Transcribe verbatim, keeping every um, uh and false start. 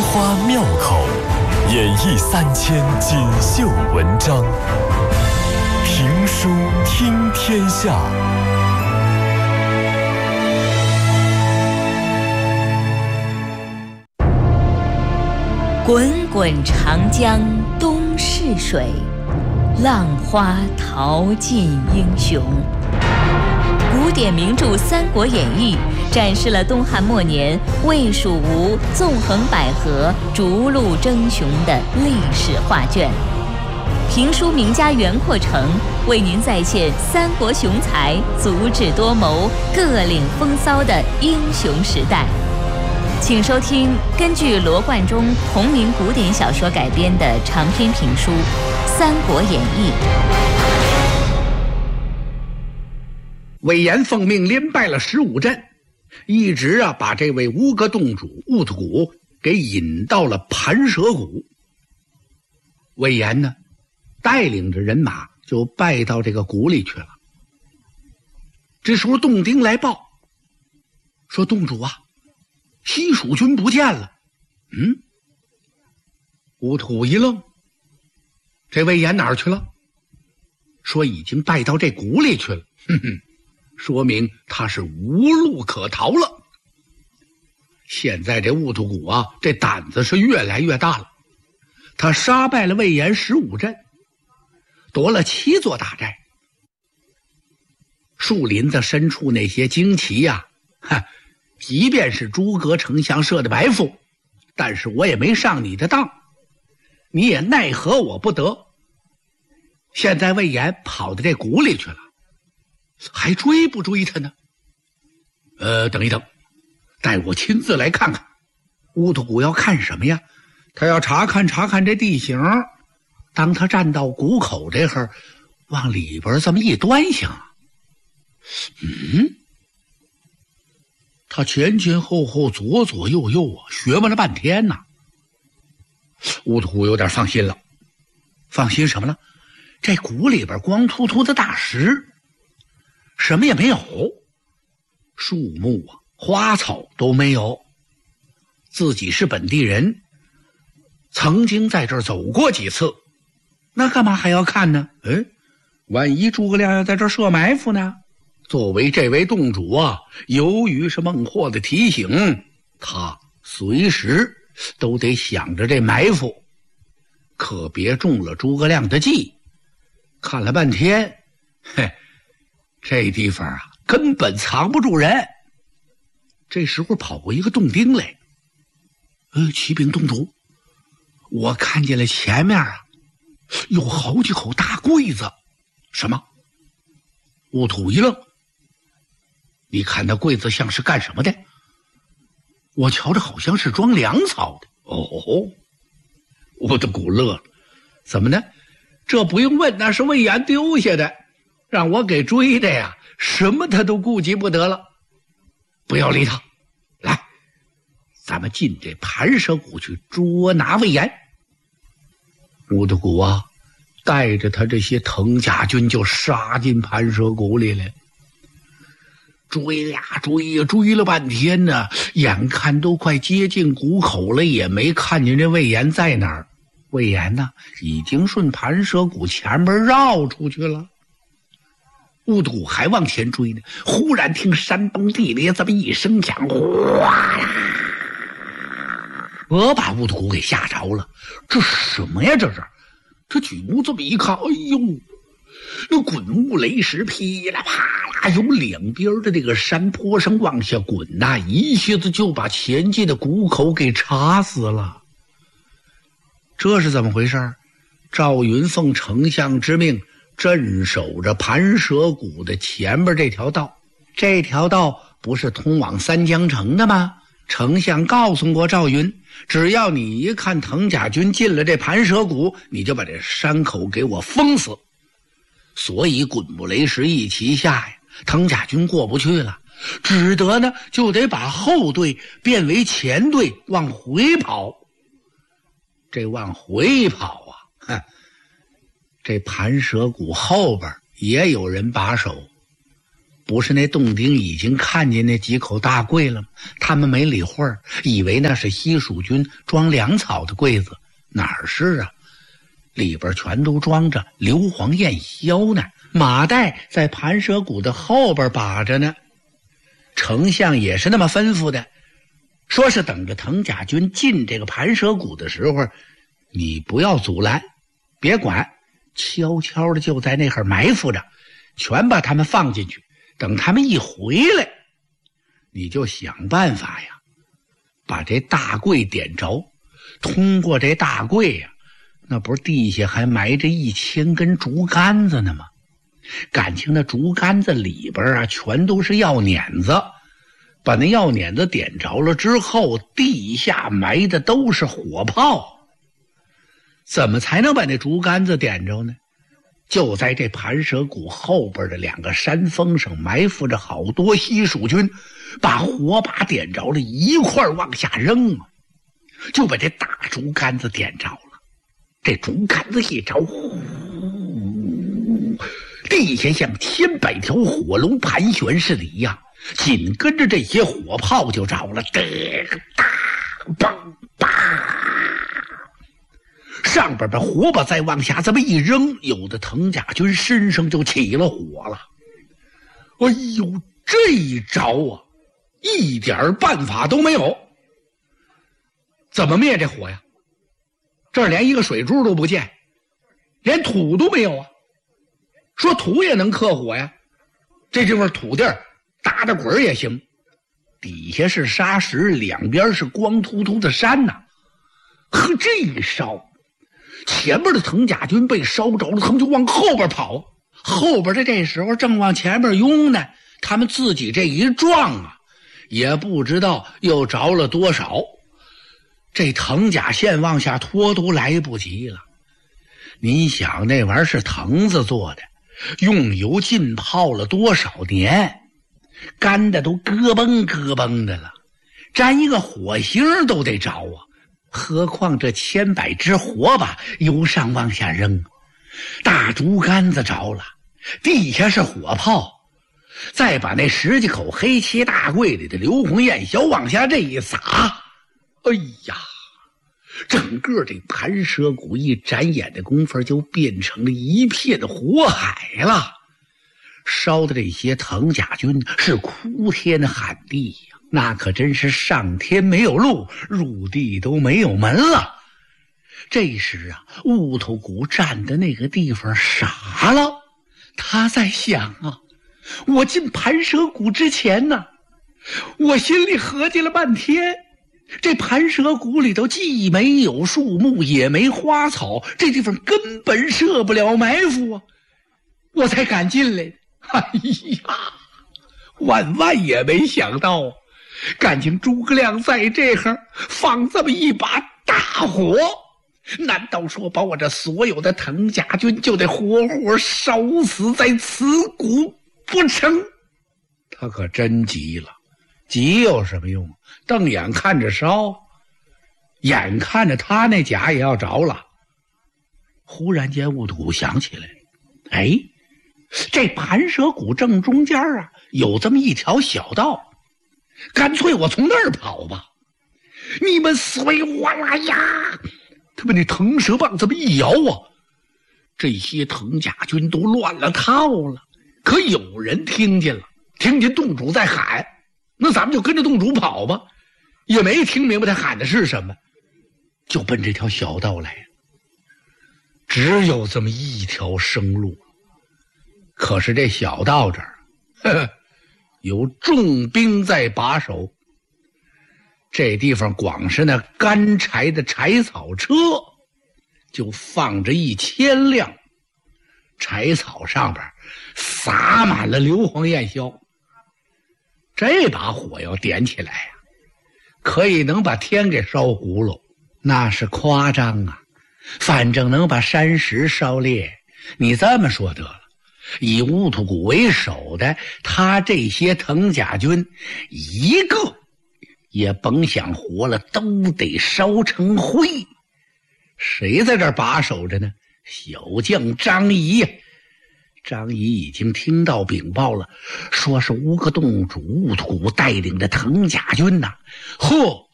花庙口，演绎三千锦绣文章，评书听天下。 滚滚长江东逝水，浪花淘尽英雄。古典名著《三国演义》展示了东汉末年魏蜀吴纵横捭阖、逐鹿争雄的历史画卷。评书名家袁阔成为您再现三国雄才足智多谋、各领风骚的英雄时代。请收听根据罗贯中同名古典小说改编的长篇评书《三国演义》。 魏延奉命连败了十五阵，一直啊把这位乌戈洞主兀突骨给引到了盘蛇谷。魏延呢，带领着人马就败到这个谷里去了。这时候洞丁来报，说洞主啊，西蜀军不见了。嗯，兀突骨一愣，这魏延哪儿去了？说已经败到这谷里去了。哼哼，说明他是无路可逃了。现在这兀突骨啊，这胆子是越来越大了。他杀败了魏延十五阵，夺了七座大寨。树林子深处那些旌旗呀、啊，即便是诸葛丞相设的埋伏，但是我也没上你的当，你也奈何我不得。现在魏延跑到这谷里去了，还追不追他呢？呃，等一等，带我亲自来看看。兀突骨要看什么呀？他要查看查看这地形。当他站到谷口这会儿，往里边这么一端详，嗯，他前前后后左左右右啊，学摸了半天呐。兀突骨有点放心了。放心什么了？这谷里边光秃秃的大石，什么也没有，树木啊花草都没有。自己是本地人，曾经在这儿走过几次，那干嘛还要看呢？嗯，万一诸葛亮要在这儿设埋伏呢？作为这位洞主啊，由于是孟获的提醒，他随时都得想着这埋伏，可别中了诸葛亮的计。看了半天，嘿，这地方啊根本藏不住人。这时候跑过一个洞丁来，呃，启禀洞主，我看见了前面啊有好几口大柜子。什么？兀突骨一愣，你看那柜子像是干什么的？我瞧着好像是装粮草的。哦，兀突骨乐了，怎么呢？这不用问，那是魏延丢下的，让我给追的呀，什么他都顾及不得了。不要理他，来，咱们进这盘蛇谷去捉拿魏延。兀突骨啊，带着他这些藤甲军就杀进盘蛇谷里来。追呀追呀，追了半天呢，眼看都快接近谷口了，也没看见这魏延在哪儿。魏延呢，已经顺盘蛇谷前面绕出去了。兀突骨还往前追呢，忽然听山崩地裂这么一声响，哗啦！我把兀突骨给吓着了。这什么呀？这是？这举目这么一看，哎呦，那滚雾雷石噼里啪啦，由两边的这个山坡上往下滚呐、啊，一下子就把前进的谷口给插死了。这是怎么回事？赵云奉丞相之命，镇守着盘蛇谷的前面这条道。这条道不是通往三江城的吗？丞相告诉过赵云，只要你一看藤甲军进了这盘蛇谷，你就把这山口给我封死。所以滚木雷石一齐下呀，藤甲军过不去了，只得呢就得把后队变为前队往回跑。这往回跑啊，哼，这盘蛇谷后边也有人把守， 不是那洞丁已经看见那几口大柜了吗？他们没理会儿，以为那是西蜀军装粮草的柜子，哪儿是啊？里边全都装着硫磺焰硝呢，马岱在盘蛇谷的后边把着呢。丞相也是那么吩咐的，说是等着藤甲军进这个盘蛇谷的时候，你不要阻拦，别管，悄悄的就在那儿埋伏着，全把他们放进去，等他们一回来，你就想办法呀，把这大柜点着，通过这大柜呀，那不是地下还埋着一千根竹竿子呢吗？感情那竹竿子里边啊，全都是药碾子，把那药碾子点着了之后，地下埋的都是火炮。怎么才能把那竹竿子点着呢？就在这盘蛇谷后边的两个山峰上埋伏着好多西蜀军，把火把点着了，一块往下扔啊，就把这大竹竿子点着了。这竹竿子一着，呼，地下像千百条火龙盘旋似的一样，紧跟着这些火炮就着了，哒哒梆梆，上边把火把再往下这么一扔，有的藤甲军身上就起了火了。哎呦，这一着啊，一点办法都没有。怎么灭这火呀？这儿连一个水珠都不见，连土都没有啊。说土也能克火呀，这地方土地儿打打滚也行，底下是沙石，两边是光秃秃的山呐、啊。呵，这一烧，前面的藤甲军被烧着了，他们就往后边跑，后边的这时候正往前面拥呢，他们自己这一撞啊，也不知道又着了多少，这藤甲线往下拖都来不及了。你想那玩意儿是藤子做的，用油浸泡了多少年，干的都咯嘣咯嘣的了，沾一个火星都得着啊，何况这千百只火把由上往下扔，大竹竿子着了，地下是火炮，再把那十几口黑漆大柜里的硫磺焰硝往下这一撒，哎呀，整个这盘蛇谷一眨眼的功夫就变成了一片火海了。烧的这些藤甲军是哭天喊地呀，那可真是上天没有路，入地都没有门了。这时啊，乌头谷站的那个地方傻了，他在想啊，我进盘蛇谷之前呢，我心里合计了半天，这盘蛇谷里头既没有树木也没花草，这地方根本设不了埋伏啊，我才敢进来。哎呀，万万也没想到啊，感情诸葛亮在这儿放这么一把大火，难道说把我这所有的藤甲军就得活活烧死在此谷不成？他可真急了，急有什么用？瞪眼看着烧，眼看着他那甲也要着了。忽然间兀土想起来，哎，这盘蛇谷正中间啊，有这么一条小道，干脆我从那儿跑吧。你们随我来呀！他把那腾蛇棒这么一摇啊，这些藤甲军都乱了套了。可有人听见了，听见洞主在喊，那咱们就跟着洞主跑吧。也没听明白他喊的是什么，就奔这条小道来。只有这么一条生路，可是这小道这儿，呵呵，有重兵在把守。这地方光是那干柴的柴草车，就放着一千辆，柴草上边撒满了硫磺焰硝。这把火要点起来呀、啊，可以能把天给烧糊了，那是夸张啊！反正能把山石烧裂。你这么说得了，以乌土谷为首的他这些藤甲军，一个也甭想活了，都得烧成灰。谁在这儿把守着呢？小将张仪张仪已经听到禀报了，说是吴国洞主兀土带领的藤甲军呐、啊，嚯，